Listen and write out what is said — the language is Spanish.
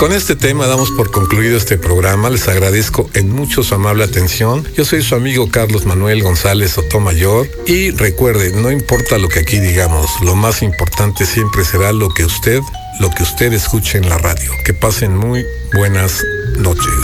Con este tema damos por concluido este programa. Les agradezco en mucho su amable atención. Yo soy su amigo Carlos Manuel González Sotomayor y recuerde, no importa lo que aquí digamos, lo más importante siempre será lo que usted escuche en la radio. Que pasen muy buenas noches.